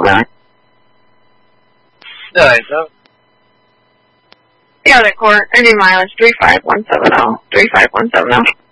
four-wheeler. No, I don't. Yeah, the court. Any mileage, 35170. 35170.